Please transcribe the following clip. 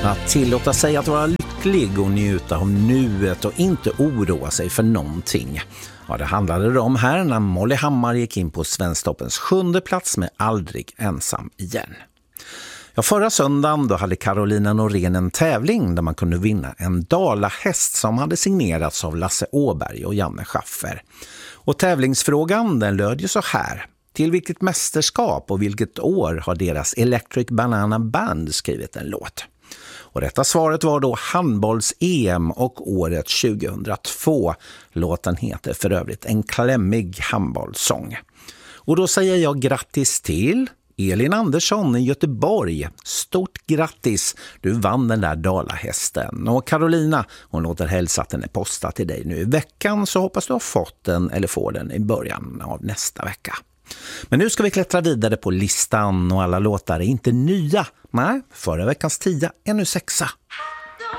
Att tillåta sig att vara lycklig och njuta av nuet och inte oroa sig för någonting. Ja, det handlade det om här när Molly Hammar gick in på Svensktoppens 7:e plats med Aldrig ensam igen. Ja, förra söndagen då hade Carolina Norén en tävling där man kunde vinna en dalahäst som hade signerats av Lasse Åberg och Janne Schaffer. Och tävlingsfrågan den löd ju så här. Till vilket mästerskap och vilket år har deras Electric Banana Band skrivit en låt? Och rätta svaret var då handbolls-EM och året 2002. Låten heter för övrigt En klämmig handbollssång. Och då säger jag grattis till Elin Andersson i Göteborg. Stort grattis, du vann den där dalahästen. Och Carolina, hon låter hälsa att den är postad till dig nu i veckan, så hoppas du har fått den eller får den i början av nästa vecka. Men nu ska vi klättra vidare på listan och alla låtar är inte nya. Nej, förra veckans 10 är nu 6.